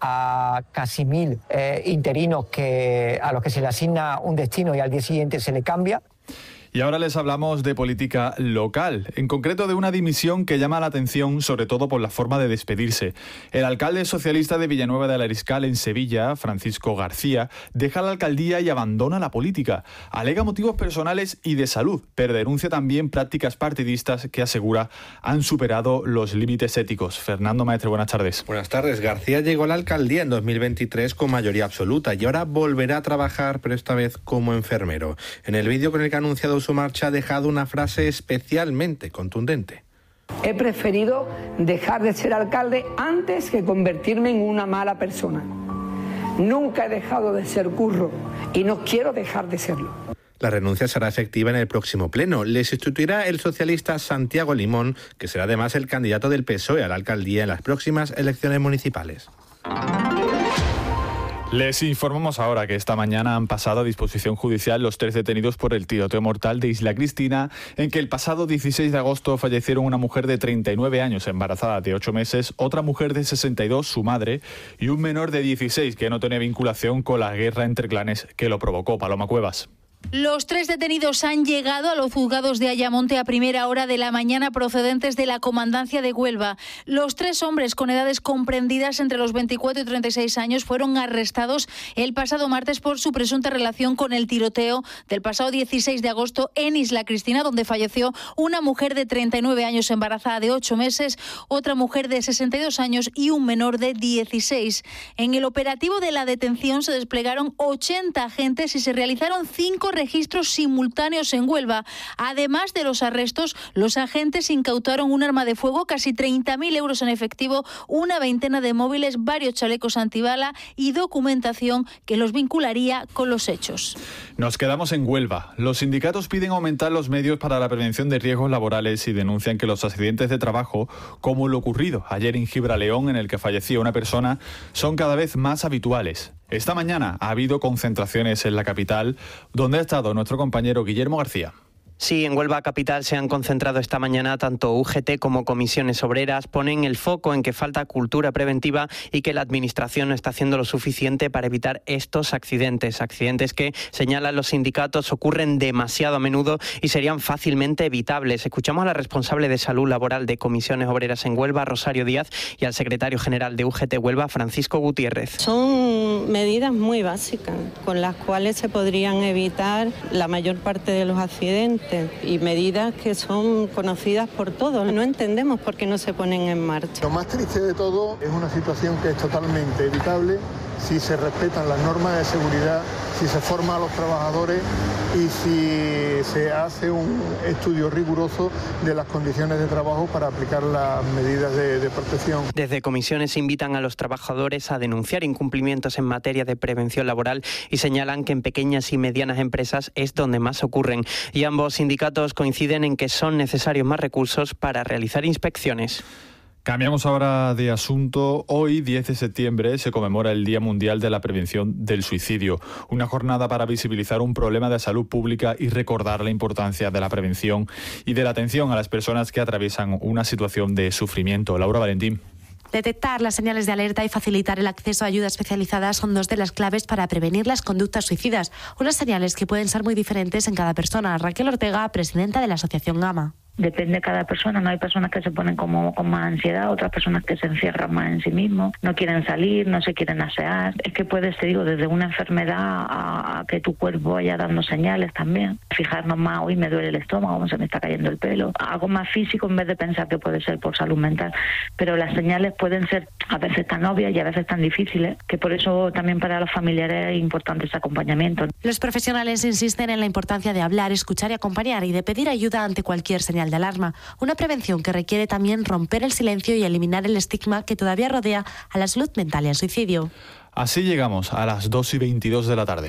a casi 1.000 interinos a los que se le asigna un destino y al día siguiente se le cambia. Y ahora les hablamos de política local, en concreto de una dimisión que llama la atención sobre todo por la forma de despedirse. El alcalde socialista de Villanueva de Ariscal en Sevilla, Francisco García, deja la alcaldía y abandona la política. Alega motivos personales y de salud, pero denuncia también prácticas partidistas que asegura han superado los límites éticos. Fernando Maestre, buenas tardes. Buenas tardes. García llegó a la alcaldía en 2023 con mayoría absoluta y ahora volverá a trabajar, pero esta vez como enfermero. En el vídeo con el que ha anunciado su marcha ha dejado una frase especialmente contundente. He preferido dejar de ser alcalde antes que convertirme en una mala persona. Nunca he dejado de ser curro y no quiero dejar de serlo. La renuncia será efectiva en el próximo pleno. Le sustituirá el socialista Santiago Limón, que será además el candidato del PSOE a la alcaldía en las próximas elecciones municipales. Les informamos ahora que esta mañana han pasado a disposición judicial los 3 detenidos por el tiroteo mortal de Isla Cristina, en que el pasado 16 de agosto fallecieron una mujer de 39 años embarazada de 8 meses, otra mujer de 62, su madre, y un menor de 16 que no tenía vinculación con la guerra entre clanes que lo provocó. Paloma Cuevas. Los 3 detenidos han llegado a los juzgados de Ayamonte a primera hora de la mañana procedentes de la comandancia de Huelva. Los 3 hombres con edades comprendidas entre los 24 y 36 años fueron arrestados el pasado martes por su presunta relación con el tiroteo del pasado 16 de agosto en Isla Cristina, donde falleció una mujer de 39 años embarazada de 8 meses, otra mujer de 62 años y un menor de 16. En el operativo de la detención se desplegaron 80 agentes y se realizaron 5 registros simultáneos en Huelva. Además de los arrestos, los agentes incautaron un arma de fuego, casi 30.000 euros en efectivo, una veintena de móviles, varios chalecos antibala y documentación que los vincularía con los hechos. Nos quedamos en Huelva. Los sindicatos piden aumentar los medios para la prevención de riesgos laborales y denuncian que los accidentes de trabajo, como lo ocurrido ayer en Gibraleón, en el que fallecía una persona, son cada vez más habituales. Esta mañana ha habido concentraciones en la capital, donde ha estado nuestro compañero Guillermo García. Sí, en Huelva capital se han concentrado esta mañana tanto UGT como comisiones obreras. Ponen el foco en que falta cultura preventiva y que la administración no está haciendo lo suficiente para evitar estos accidentes. Accidentes que, señalan los sindicatos, ocurren demasiado a menudo y serían fácilmente evitables. Escuchamos a la responsable de salud laboral de comisiones obreras en Huelva, Rosario Díaz, y al secretario general de UGT Huelva, Francisco Gutiérrez. Son medidas muy básicas con las cuales se podrían evitar la mayor parte de los accidentes. Y medidas que son conocidas por todos. No entendemos por qué no se ponen en marcha. Lo más triste de todo es una situación que es totalmente evitable si se respetan las normas de seguridad, si se forma a los trabajadores y si se hace un estudio riguroso de las condiciones de trabajo para aplicar las medidas de protección. Desde comisiones invitan a los trabajadores a denunciar incumplimientos en materia de prevención laboral y señalan que en pequeñas y medianas empresas es donde más ocurren. Y ambos sindicatos coinciden en que son necesarios más recursos para realizar inspecciones. Cambiamos ahora de asunto. Hoy, 10 de septiembre, se conmemora el Día Mundial de la Prevención del Suicidio, una jornada para visibilizar un problema de salud pública y recordar la importancia de la prevención y de la atención a las personas que atraviesan una situación de sufrimiento. Laura Valentín. Detectar las señales de alerta y facilitar el acceso a ayuda especializada son 2 de las claves para prevenir las conductas suicidas, unas señales que pueden ser muy diferentes en cada persona. Raquel Ortega, presidenta de la Asociación Gama. Depende de cada persona, no hay personas que se ponen con más ansiedad, otras personas que se encierran más en sí mismos, no quieren salir, no se quieren asear. Es que puedes, te digo, desde una enfermedad a que tu cuerpo vaya dando señales también. Fijarnos más, hoy me duele el estómago, se me está cayendo el pelo. Algo más físico en vez de pensar que puede ser por salud mental. Pero las señales pueden ser a veces tan obvias y a veces tan difíciles, que por eso también para los familiares es importante ese acompañamiento. Los profesionales insisten en la importancia de hablar, escuchar y acompañar y de pedir ayuda ante cualquier señal de alarma. Una prevención que requiere también romper el silencio y eliminar el estigma que todavía rodea a la salud mental y al suicidio. Así llegamos a las 2:22 de la tarde.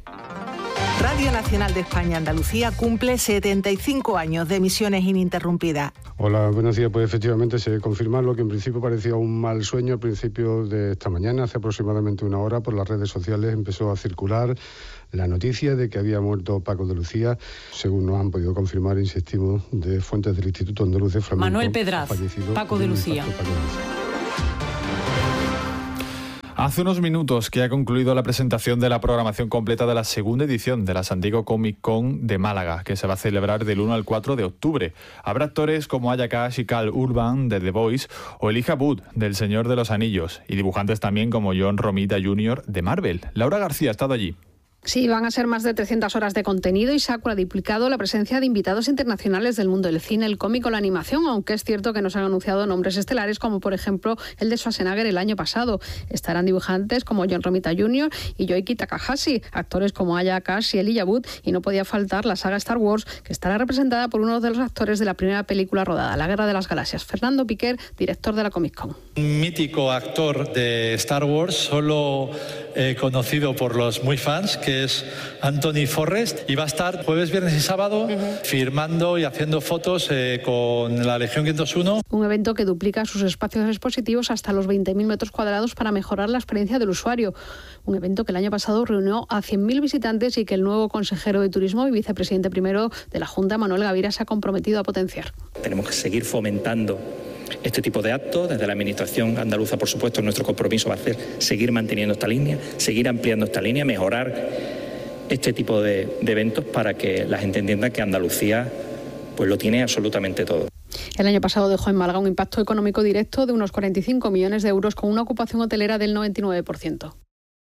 Radio Nacional de España Andalucía cumple 75 años de emisiones ininterrumpidas. Hola, buenos días. Pues efectivamente se confirma lo que en principio parecía un mal sueño al principio de esta mañana. Hace aproximadamente una hora por las redes sociales empezó a circular la noticia de que había muerto Paco de Lucía. Según nos han podido confirmar, insistimos, de fuentes del Instituto Andaluz de Flamenco. Manuel Pedraz, Paco de Lucía. Hace unos minutos que ha concluido la presentación de la programación completa de la segunda edición de la San Diego Comic Con de Málaga, que se va a celebrar del 1 al 4 de octubre. Habrá actores como Aya Cash y Cal Urban de The Voice o Elijah Wood del Señor de los Anillos y dibujantes también como John Romita Jr. de Marvel. Laura García ha estado allí. Sí, van a ser más de 300 horas de contenido y Sakura ha duplicado la presencia de invitados internacionales del mundo del cine, el cómic o la animación, aunque es cierto que nos han anunciado nombres estelares como por ejemplo el de Schwarzenegger el año pasado. Estarán dibujantes como John Romita Jr. y Yoiki Takahashi, actores como Aya Cash y Elijah Wood, y no podía faltar la saga Star Wars, que estará representada por uno de los actores de la primera película rodada, La Guerra de las Galaxias, Fernando Piquer, director de la Comic Con. Un mítico actor de Star Wars, solo conocido por los muy fans, que es Anthony Forrest, y va a estar jueves, viernes y sábado firmando y haciendo fotos con la Legión 501. Un evento que duplica sus espacios expositivos hasta los 20.000 metros cuadrados para mejorar la experiencia del usuario. Un evento que el año pasado reunió a 100.000 visitantes y que el nuevo consejero de Turismo y vicepresidente primero de la Junta, Manuel Gavira, se ha comprometido a potenciar. Tenemos que seguir fomentando este tipo de actos. Desde la Administración andaluza, por supuesto, nuestro compromiso va a ser seguir manteniendo esta línea, seguir ampliando esta línea, mejorar este tipo de eventos para que la gente entienda que Andalucía pues lo tiene absolutamente todo. El año pasado dejó en Málaga un impacto económico directo de unos 45 millones de euros con una ocupación hotelera del 99%.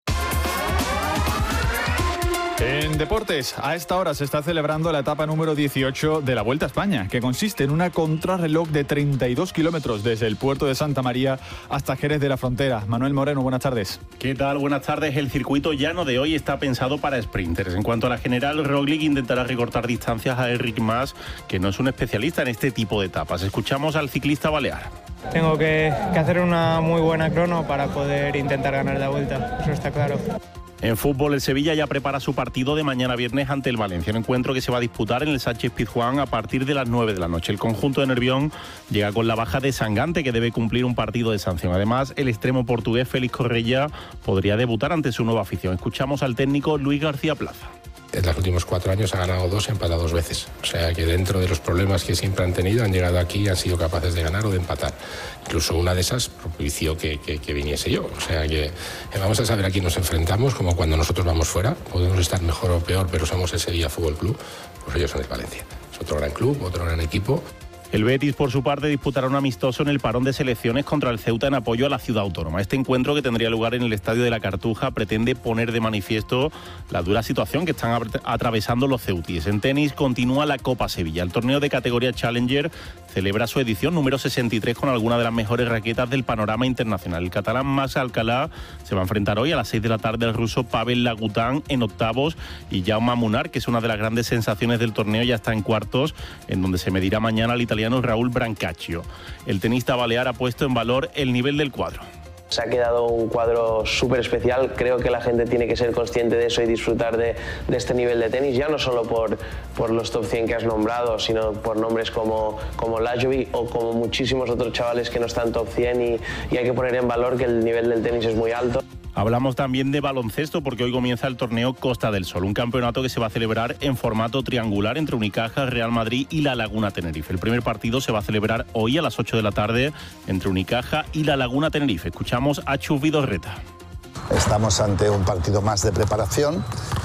En deportes, a esta hora se está celebrando la etapa número 18 de la Vuelta a España, que consiste en una contrarreloj de 32 kilómetros desde el puerto de Santa María hasta Jerez de la Frontera. Manuel Moreno, buenas tardes. ¿Qué tal? Buenas tardes. El circuito llano de hoy está pensado para sprinters. En cuanto a la general, Roglic intentará recortar distancias a Enric Mas, que no es un especialista en este tipo de etapas. Escuchamos al ciclista balear. Tengo que hacer una muy buena crono para poder intentar ganar la Vuelta, eso está claro. En fútbol, el Sevilla ya prepara su partido de mañana viernes ante el Valencia, un encuentro que se va a disputar en el Sánchez-Pizjuán a partir de las 9 de la noche. El conjunto de Nervión llega con la baja de Sangante, que debe cumplir un partido de sanción. Además, el extremo portugués Félix Correia podría debutar ante su nueva afición. Escuchamos al técnico Luis García Plaza. En los últimos 4 años ha ganado 2 y empatado 2 veces. O sea que dentro de los problemas que siempre han tenido, han llegado aquí y han sido capaces de ganar o de empatar. Incluso una de esas propició que viniese yo. O sea que vamos a saber a quién nos enfrentamos, como cuando nosotros vamos fuera. Podemos estar mejor o peor, pero somos ese día Fútbol Club. Pues ellos son el Valencia. Es otro gran club, otro gran equipo. El Betis, por su parte, disputará un amistoso en el parón de selecciones contra el Ceuta en apoyo a la ciudad autónoma. Este encuentro, que tendría lugar en el Estadio de la Cartuja, pretende poner de manifiesto la dura situación que están atravesando los ceutíes. En tenis continúa la Copa Sevilla. El torneo de categoría Challenger celebra su edición número 63 con algunas de las mejores raquetas del panorama internacional. El catalán Max Alcalá se va a enfrentar hoy a las 6 de la tarde al ruso Pavel Lagután en octavos, y Jaume Munar, que es una de las grandes sensaciones del torneo, ya está en cuartos, en donde se medirá mañana al italiano Raúl Brancaccio. El tenista balear ha puesto en valor el nivel del cuadro. Se ha quedado un cuadro súper especial. Creo que la gente tiene que ser consciente de eso y disfrutar de este nivel de tenis, ya no solo por los top 100 que has nombrado, sino por nombres como Lajovic o como muchísimos otros chavales que no están top 100, y hay que poner en valor que el nivel del tenis es muy alto. Hablamos también de baloncesto, porque hoy comienza el torneo Costa del Sol, un campeonato que se va a celebrar en formato triangular entre Unicaja, Real Madrid y La Laguna Tenerife. El primer partido se va a celebrar hoy a las 8 de la tarde entre Unicaja y La Laguna Tenerife. Escuchamos a Chus Vidorreta. Estamos ante un partido más de preparación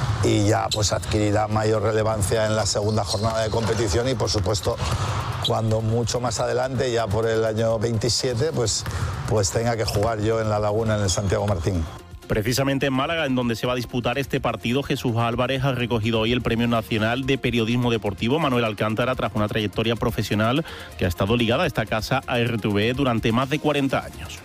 y ya pues adquirirá mayor relevancia en la segunda jornada de competición, y por supuesto cuando mucho más adelante, ya por el año 27, pues tenga que jugar yo en La Laguna, en el Santiago Martín. Precisamente en Málaga, en donde se va a disputar este partido, Jesús Álvarez ha recogido hoy el Premio Nacional de Periodismo Deportivo Manuel Alcántara, tras una trayectoria profesional que ha estado ligada a esta casa, a RTV, durante más de 40 años.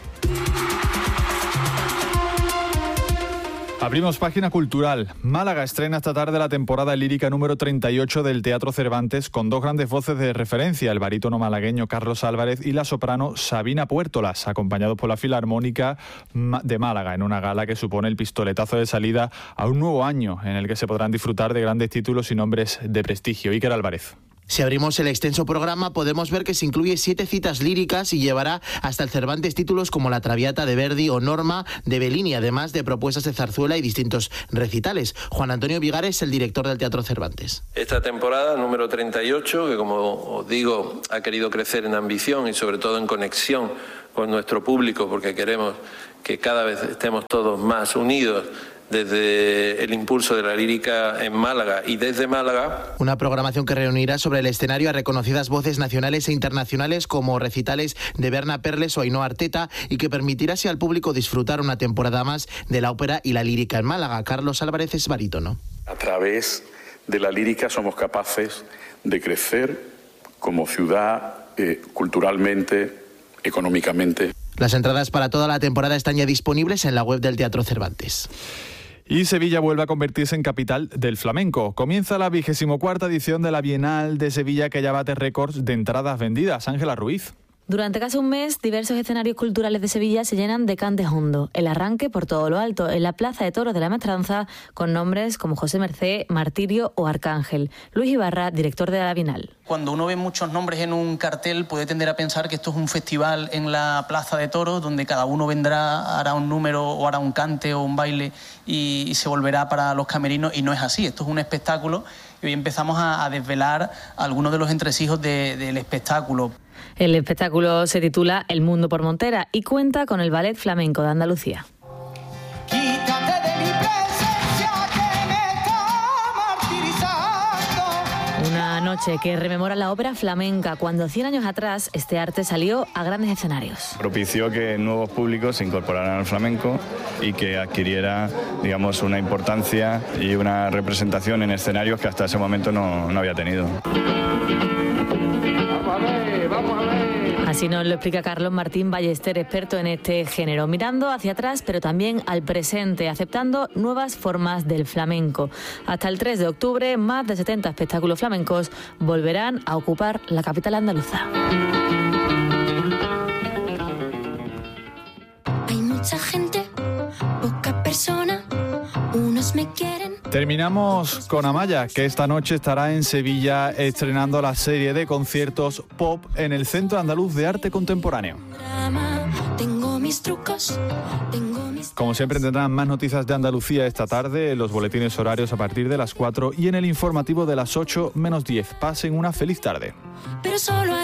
Abrimos página cultural. Málaga estrena esta tarde la temporada lírica número 38 del Teatro Cervantes, con 2 grandes voces de referencia, el barítono malagueño Carlos Álvarez y la soprano Sabina Puertolas, acompañados por la Filarmónica de Málaga, en una gala que supone el pistoletazo de salida a un nuevo año en el que se podrán disfrutar de grandes títulos y nombres de prestigio. Iker Álvarez. Si abrimos el extenso programa, podemos ver que se incluye 7 citas líricas y llevará hasta el Cervantes títulos como La Traviata de Verdi o Norma de Bellini, además de propuestas de zarzuela y distintos recitales. Juan Antonio Vigares, el director del Teatro Cervantes. Esta temporada, número 38, que como os digo, ha querido crecer en ambición y sobre todo en conexión con nuestro público, porque queremos que cada vez estemos todos más unidos desde el impulso de la lírica en Málaga y desde Málaga. Una programación que reunirá sobre el escenario a reconocidas voces nacionales e internacionales como recitales de Berna Perles o Ainhoa Arteta y que permitirá así al público disfrutar una temporada más de la ópera y la lírica en Málaga. Carlos Álvarez es barítono. A través de la lírica somos capaces de crecer como ciudad culturalmente, económicamente. Las entradas para toda la temporada están ya disponibles en la web del Teatro Cervantes. Y Sevilla vuelve a convertirse en capital del flamenco. Comienza la 24ª edición de la Bienal de Sevilla, que ya bate récords de entradas vendidas. Ángela Ruiz. Durante casi un mes, diversos escenarios culturales de Sevilla se llenan de cantes hondo. El arranque por todo lo alto, en la Plaza de Toros de la Maestranza, con nombres como José Mercé, Martirio o Arcángel. Luis Ibarra, director de la Bienal. Cuando uno ve muchos nombres en un cartel, puede tender a pensar que esto es un festival en la Plaza de Toros, donde cada uno vendrá, hará un número o hará un cante o un baile y se volverá para los camerinos, y no es así. Esto es un espectáculo y hoy empezamos a desvelar algunos de los entresijos del espectáculo. El espectáculo se titula El mundo por Montera y cuenta con el Ballet Flamenco de Andalucía. Quítate de mi presencia que me está martirizando. Una noche que rememora la ópera flamenca, cuando 100 años atrás este arte salió a grandes escenarios. Propició que nuevos públicos se incorporaran al flamenco y que adquiriera, digamos, una importancia y una representación en escenarios que hasta ese momento no había tenido. Así nos lo explica Carlos Martín Ballester, experto en este género, mirando hacia atrás pero también al presente, aceptando nuevas formas del flamenco. Hasta el 3 de octubre, más de 70 espectáculos flamencos volverán a ocupar la capital andaluza. Hay mucha gente, poca persona, unos me quieren. Terminamos con Amaya, que esta noche estará en Sevilla estrenando la serie de conciertos Pop en el Centro Andaluz de Arte Contemporáneo. Tengo mis trucos, Como siempre, tendrán más noticias de Andalucía esta tarde, en los boletines horarios a partir de las 4 y en el informativo de las 8 menos 10. Pasen una feliz tarde. pero solo